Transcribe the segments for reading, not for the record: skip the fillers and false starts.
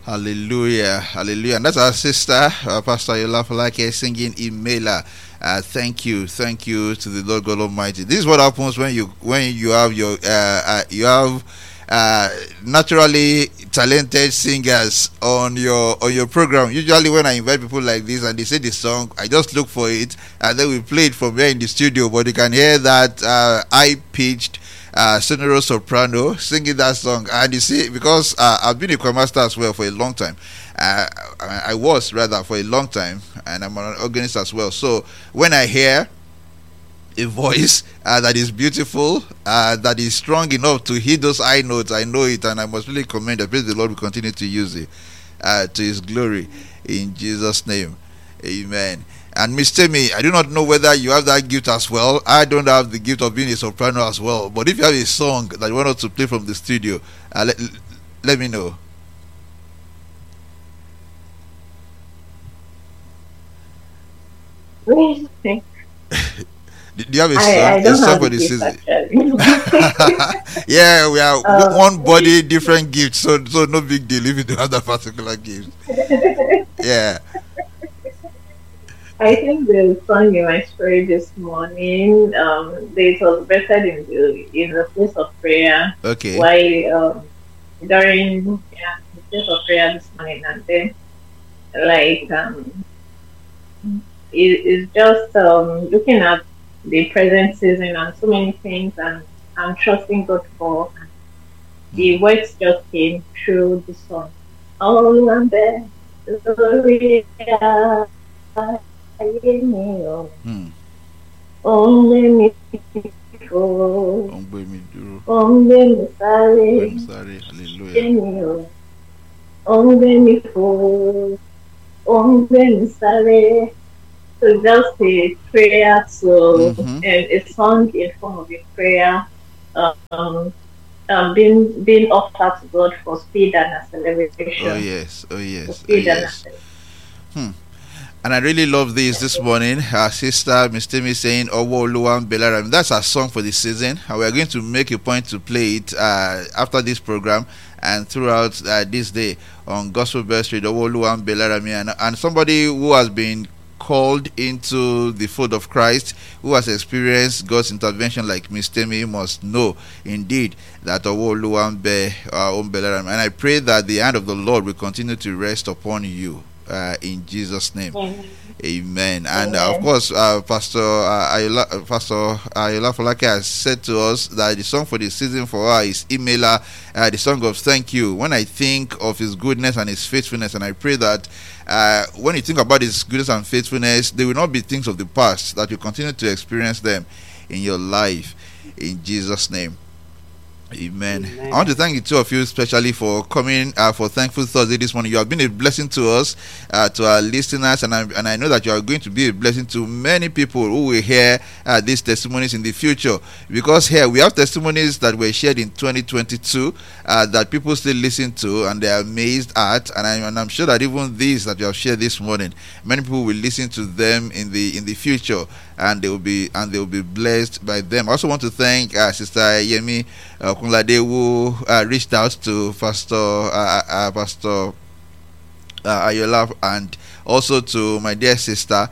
Hallelujah, hallelujah. And that's our sister, Pastor Yola Falake, singing Imela. Thank you to the Lord God Almighty. This is what happens when you have uh, naturally talented singers on your program. Usually, when I invite people like this and they say the song, I just look for it and then we play it from here in the studio. But you can hear that high pitched sonorous soprano singing that song. And you see, because I've been a choir master as well for a long time. I was rather for a long time, and I'm an organist as well. So when I hear a voice that is beautiful, that is strong enough to hit those high notes, I know it, and I must really commend that. Praise the Lord will continue to use it to His glory in Jesus' name. Amen. And Miss Temi, I do not know whether you have that gift as well. I don't have the gift of being a soprano as well. But if you have a song that you want us to play from the studio, let me know. Do you have a song? I don't song have for a the gift season? actually. Yeah, we are one Um, body, different gifts. So no big deal if you don't have that particular gift. Yeah. I think the song in my spirit this morning, it was better in the place of prayer Okay. while during the place of prayer this morning, and then like it's just looking at the present season and so many things, and I'm trusting God for the Mm. words just came through the song. Oh, I'm there, glory, Mm. only me for, Ongbe mi duro. only me sorry, Ongbe mi sare. Hallelujah. only me for, only me sorry. So just a prayer to Mm-hmm. and a song in form of a prayer, um, being offered to God for speed and Oh acceleration, yes. Oh for yes. Oh speed and yes. acceleration. Hmm. And I really love this morning. Our sister, Miss Timmy, saying Owo Oluwan Belaram. That's our song for the season. And we are going to make a point to play it after this program and throughout this day on Gospel Bell Street, Owo Oluwan Belaram. And somebody who has been called into the fold of Christ, who has experienced God's intervention like Miss Timmy, must know indeed that Owo Oluwan Belaram. And I pray that the hand of the Lord will continue to rest upon you. In Jesus' name. Amen. Amen. And of Amen. course, Pastor Ayola Falake has said to us that the song for the season for her is Imela, the song of thank you. When I think of His goodness and His faithfulness, and I pray that when you think about His goodness and faithfulness, they will not be things of the past, that you continue to experience them in your life. In Jesus' name. Amen. I want to Amen. thank the two of you especially for coming for Thankful Thursday this morning. You have been a blessing to us, to our listeners, and I know that you are going to be a blessing to many people who will hear these testimonies in the future. Because here we have testimonies that were shared in 2022 that people still listen to and they are amazed at, and I'm sure that even these that you have shared this morning, many people will listen to them in the future, and they will be blessed by them. I also want to thank Sister Yemi Kunlade, who reached out to Pastor Ayola, and also to my dear sister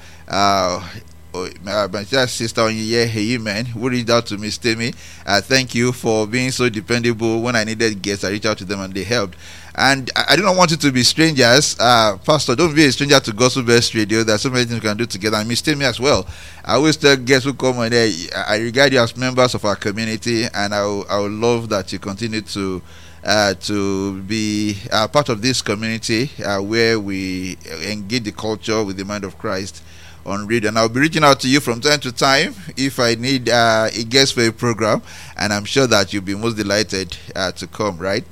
my dear sister Onyiye Heyimen, who reached out to Miss Temi. Thank you for being so dependable. When I needed guests, I reached out to them and they helped. And I do not want you to be strangers. Pastor, don't be a stranger to Gospel Best Radio. There are so many things we can do together. And Miss Temi as well. I always tell guests who come on there, I regard you as members of our community, and I would love that you continue to be part of this community where we engage the culture with the mind of Christ on radio. And I'll be reaching out to you from time to time if I need a guest for a program, and I'm sure that you'll be most delighted to come, right?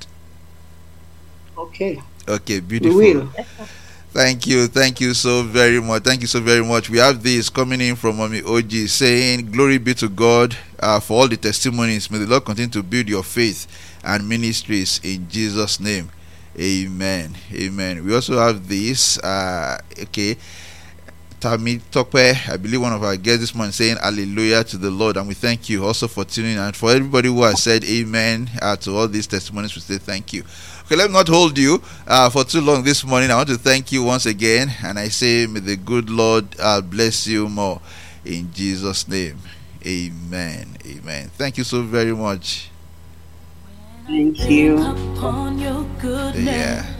Okay, Okay, we beautiful. will. Thank you so very much. Thank you so very much. We have this coming in from Mommy OG saying, "Glory be to God for all the testimonies. May the Lord continue to build your faith and ministries in Jesus' name. Amen. Amen." We also have this. Okay. Tami Tokwe, I believe one of our guests this morning, saying hallelujah to the Lord. And we thank you also for tuning in. And for everybody who has said amen to all these testimonies, we say thank you. Okay, let me not hold you for too long this morning. I want to thank you once again. And I say, may the good Lord bless you more. In Jesus' name, amen. Amen. Thank you so very much. Thank you. Yeah.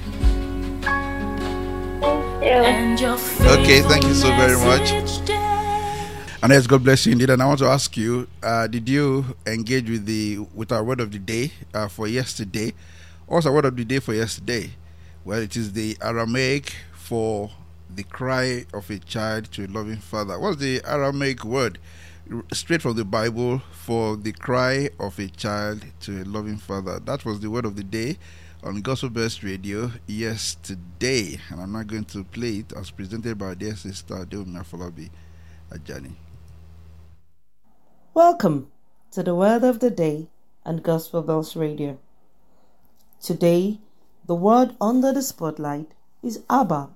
Okay, thank you so very much. And yes, God bless you indeed. And I want to ask you, did you engage with our word of the day for yesterday? What's our word of the day for yesterday? Well, it is the Aramaic for the cry of a child to a loving father. What's the Aramaic word? Straight from the Bible, for the cry of a child to a loving father. That was the word of the day on Gospel Best Radio yesterday, and I'm not going to play it as presented by our dear sister Deomi Afolabi Ajani. Welcome to the word of the day on Gospel Bells Radio. Today, the word under the spotlight is Abba.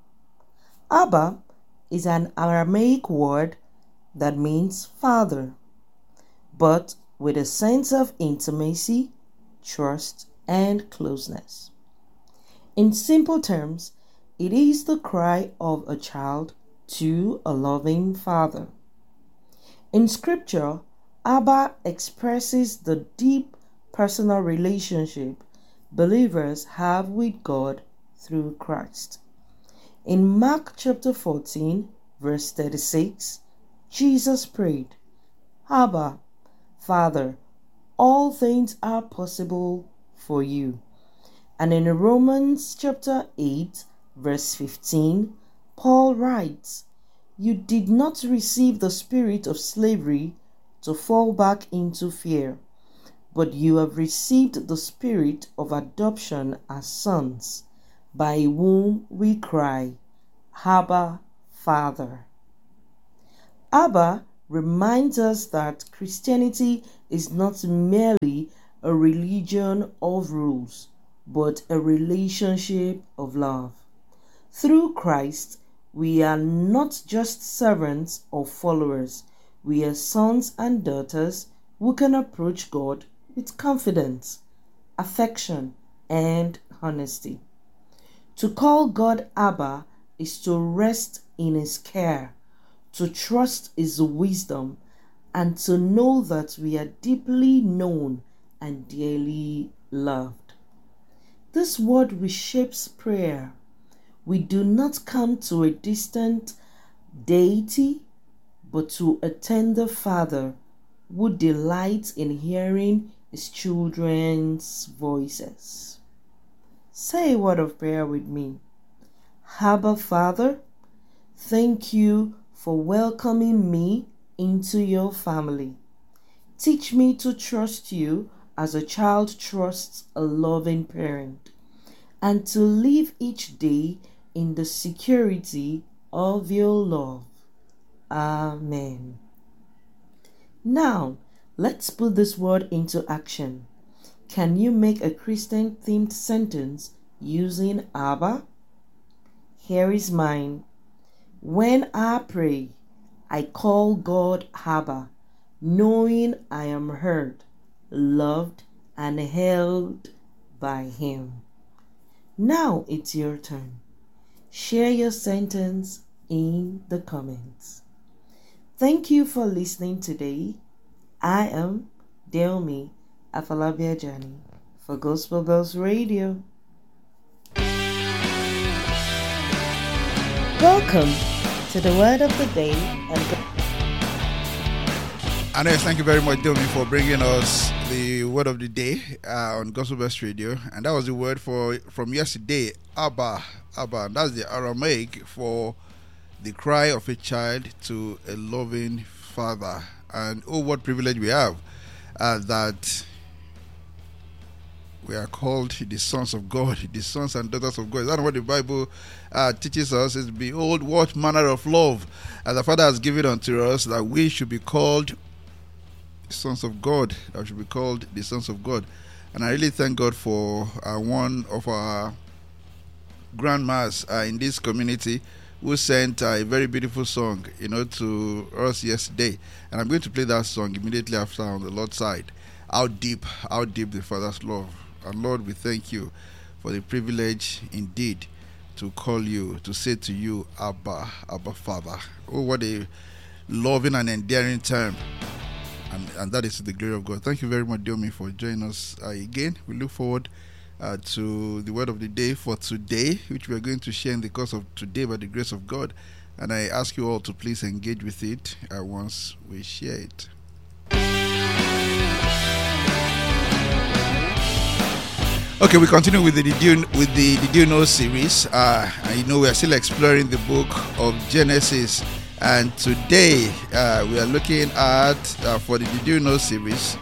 Abba is an Aramaic word that means father, but with a sense of intimacy, trust, and closeness. In simple terms, it is the cry of a child to a loving father. In Scripture, Abba expresses the deep personal relationship believers have with God through Christ. In Mark chapter 14, verse 36, Jesus prayed, Abba, Father, all things are possible for you. And in Romans chapter 8, verse 15, Paul writes, You did not receive the spirit of slavery to fall back into fear, but you have received the spirit of adoption as sons, by whom we cry, Abba, Father. Abba reminds us that Christianity is not merely a religion of rules, but a relationship of love. Through Christ, we are not just servants or followers. We are sons and daughters who can approach God with confidence, affection, and honesty. To call God Abba is to rest in His care, to trust His wisdom, and to know that we are deeply known and dearly loved. This word reshapes prayer. We do not come to a distant deity, but to a tender Father who delights in hearing His children's voices. Say a word of prayer with me. Abba, Father, thank you for welcoming me into your family. Teach me to trust you as a child trusts a loving parent, and to live each day in the security of your love. Amen. Now, let's put this word into action. Can you make a Christian-themed sentence using Abba? Here is mine. When I pray, I call God Abba, knowing I am heard, loved, and held by Him. Now it's your turn. Share your sentence in the comments. Thank you for listening today. I am Deomi Afolabi Ajani for Gospel Bells Radio. Welcome to the word of the day. And yes, thank you very much, Domi, for bringing us the word of the day on Gospel Best Radio. And that was the word from yesterday, Abba. Abba. And that's the Aramaic for the cry of a child to a loving father. And oh, what privilege we have that we are called the sons of God, the sons and daughters of God. That's what the Bible teaches us. Is behold, what manner of love the Father has given unto us, that we should be called sons of God, that should be called the sons of God. And I really thank God for one of our grandmas in this community who sent a very beautiful song, to us yesterday. And I'm going to play that song immediately after on the Lord's side. How deep the Father's love. And Lord, we thank you for the privilege indeed to call you, to say to you, Abba Father. Oh, what a loving and endearing term. And that is to the glory of God. Thank you very much, Diomi, for joining us again. We look forward to the word of the day for today, which we are going to share in the course of today by the grace of God. And I ask you all to please engage with it once we share it. Okay, we continue with the Did You Know series. We are still exploring the book of Genesis. And today we are looking at, for the Did You Know series,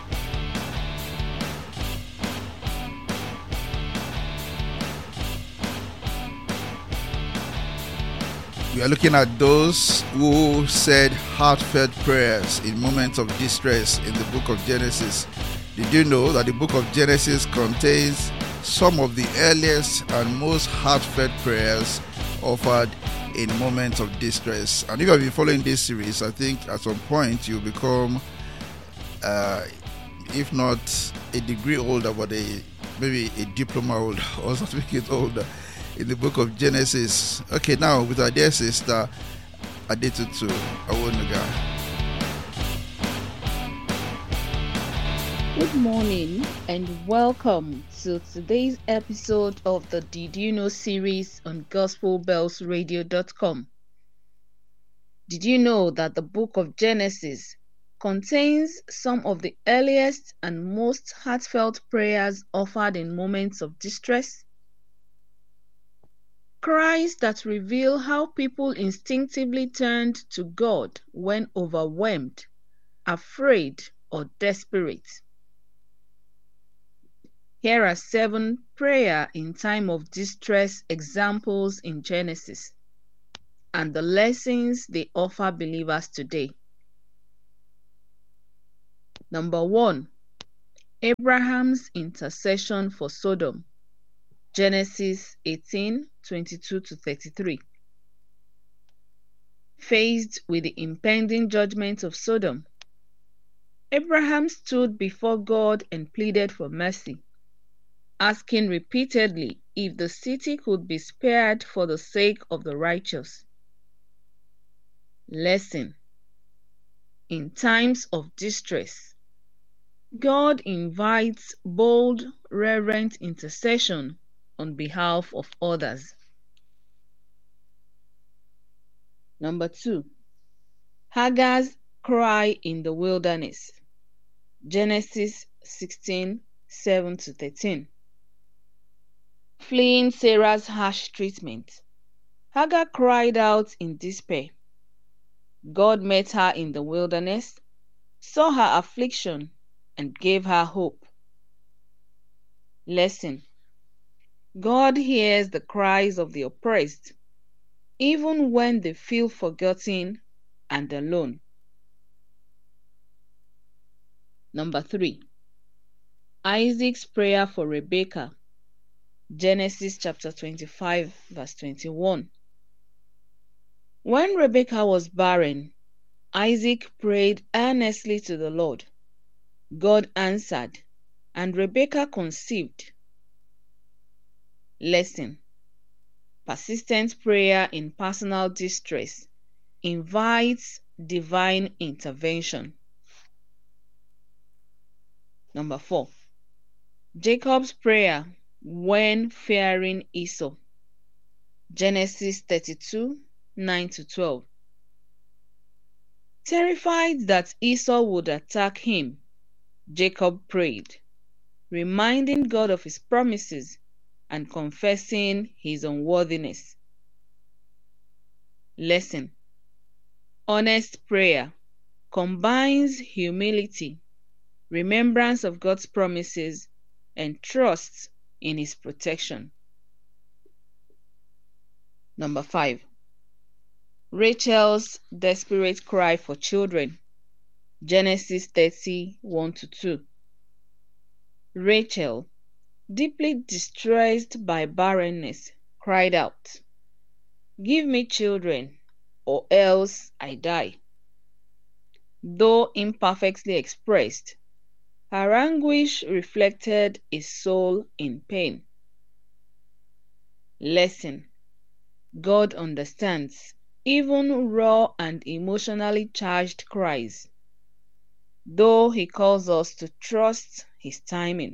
we are looking at those who said heartfelt prayers in moments of distress in the book of Genesis. Did you know that the book of Genesis contains some of the earliest and most heartfelt prayers offered in moments of distress? And if you have been following this series, I think at some point you'll become, if not a degree older, but maybe a diploma older or certificate older in the book of Genesis. Okay, now with our dear sister Adetutu Awonuga. Good morning and welcome to today's episode of the Did You Know series on GospelBellsRadio.com. Did you know that the book of Genesis contains some of the earliest and most heartfelt prayers offered in moments of distress? Cries that reveal how people instinctively turned to God when overwhelmed, afraid, or desperate. Here are 7 prayer in time of distress examples in Genesis and the lessons they offer believers today. Number 1. Abraham's intercession for Sodom. Genesis 18:22-33. Faced with the impending judgment of Sodom, Abraham stood before God and pleaded for mercy, asking repeatedly if the city could be spared for the sake of the righteous. Lesson: in times of distress, God invites bold, reverent intercession on behalf of others. Number 2. Hagar's cry in the wilderness. Genesis 16:7-13. Fleeing Sarah's harsh treatment, Hagar cried out in despair. God met her in the wilderness, saw her affliction, and gave her hope. Lesson: God hears the cries of the oppressed, even when they feel forgotten and alone. Number 3. Isaac's prayer for Rebekah. Genesis chapter 25, verse 21. When Rebekah was barren, Isaac prayed earnestly to the Lord. God answered, and Rebekah conceived. Lesson: persistent prayer in personal distress invites divine intervention. Number 4. Jacob's prayer when fearing Esau. Genesis 32:9-12. Terrified that Esau would attack him, Jacob prayed, reminding God of his promises and confessing his unworthiness. Lesson: honest prayer combines humility, remembrance of God's promises, and trust in his protection. Number 5. Rachel's desperate cry for children. Genesis 30:1-2. Rachel, deeply distressed by barrenness, cried out, Give me children, or else I die. Though imperfectly expressed, her anguish reflected a soul in pain. Lesson: God understands even raw and emotionally charged cries, though He calls us to trust His timing.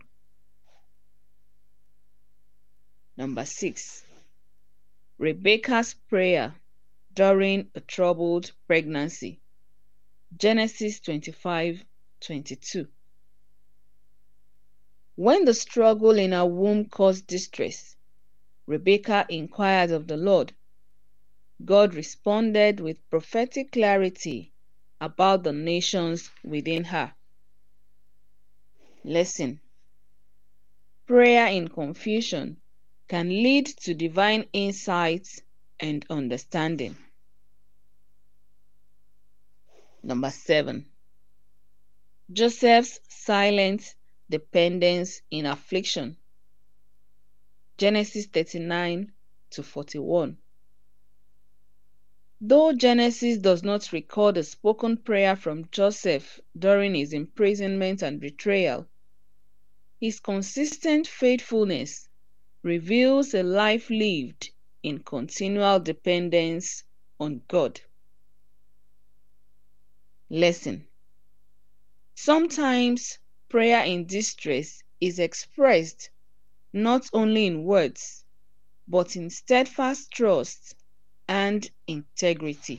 Number 6. Rebecca's prayer during a troubled pregnancy. Genesis 25:22. When the struggle in her womb caused distress, Rebecca inquired of the Lord. God responded with prophetic clarity about the nations within her. Lesson: prayer in confusion can lead to divine insights and understanding. Number 7. Joseph's silent dependence in affliction. Genesis 39-41. Though Genesis does not record a spoken prayer from Joseph during his imprisonment and betrayal, his consistent faithfulness reveals a life lived in continual dependence on God. Lesson: sometimes prayer in distress is expressed not only in words, but in steadfast trust and integrity.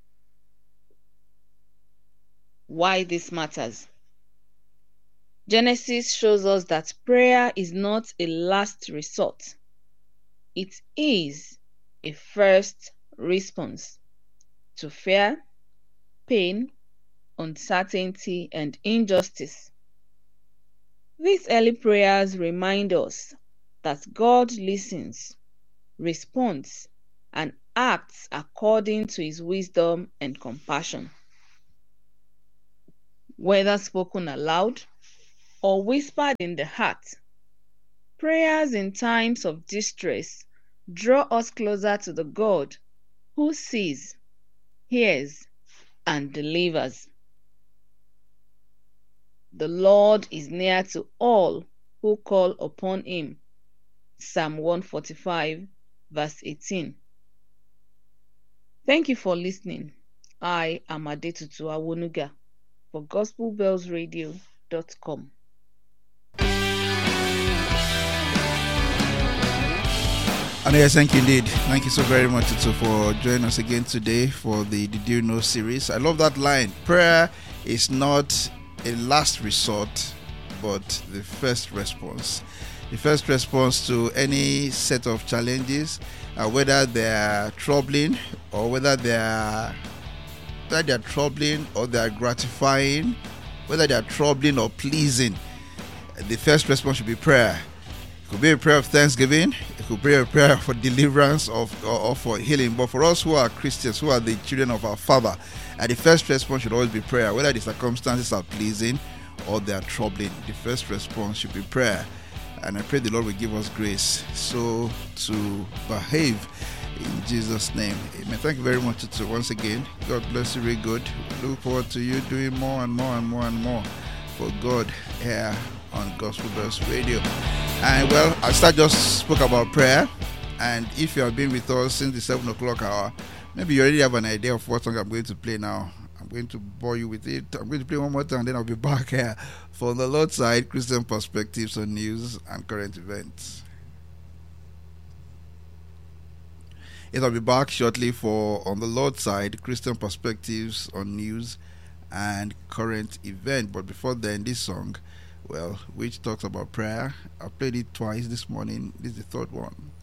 Why this matters? Genesis shows us that prayer is not a last resort. It is a first response to fear, pain, uncertainty, and injustice. These early prayers remind us that God listens, responds, and acts according to His wisdom and compassion. Whether spoken aloud or whispered in the heart, prayers in times of distress draw us closer to the God who sees, hears, and delivers. The Lord is near to all who call upon Him. Psalm 145, verse 18. Thank you for listening. I am Adetutu Awonuga for GospelBellsRadio.com. And yes, thank you indeed. Thank you so very much, Tutu, for joining us again today for the Did You Know series. I love that line. Prayer is not a last resort, but the first response. The first response to any set of challenges, whether they are troubling or whether they are troubling or they are gratifying, whether they are troubling or pleasing, the first response should be prayer. It could be a prayer of thanksgiving, it could be a prayer for deliverance or for healing. But for us who are Christians, who are the children of our Father, the first response should always be prayer. Whether the circumstances are pleasing or they are troubling, the first response should be prayer. And I pray the Lord will give us grace so to behave in Jesus' name. Amen. Thank you very much, Tutu, once again. God bless you, very good. We look forward to you doing more and more and more and more for God here on Gospel Bells Radio. And well, I just spoke about prayer. And if you have been with us since the 7 o'clock hour, maybe you already have an idea of what song I'm going to play now. I'm going to bore you with it. I'm going to play one more time, then I'll be back here for the Lord's Side, Christian Perspectives on News and Current Events. Yes, I'll be back shortly for On the Lord's Side, Christian Perspectives on News and Current Event. But before then, this song, well, which talks about prayer, I played it twice this morning. This is the third one.